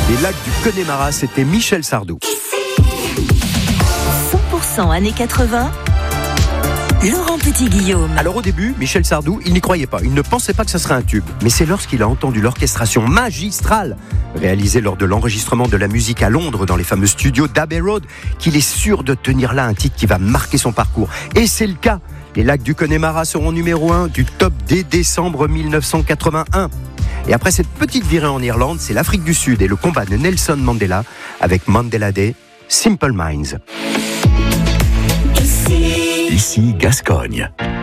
Les lacs du Connemara, c'était Michel Sardou. 100% années 80, Laurent Petit-Guillaume. Alors au début, Michel Sardou, il n'y croyait pas. Il ne pensait pas que ça serait un tube. Mais c'est lorsqu'il a entendu l'orchestration magistrale réalisée lors de l'enregistrement de la musique à Londres dans les fameux studios d'Abbey Road qu'il est sûr de tenir là un titre qui va marquer son parcours. Et c'est le cas. Les lacs du Connemara seront numéro 1 du top dès décembre 1981. Et après cette petite virée en Irlande, c'est l'Afrique du Sud et le combat de Nelson Mandela avec Mandela Day, Simple Minds. Ici Gascogne.